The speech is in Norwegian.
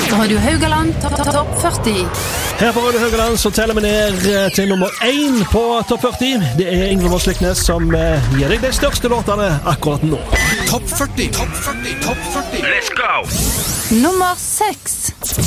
Radio Haugaland Topp 40. Her på Radio Haugaland så teller vi ned til nummer 1 på Topp 40. Det er Ingvild Mossliknes som gir deg de største låtene akkurat nå. Topp 40, Topp 40, Topp 40. Let's go! Nummer 6.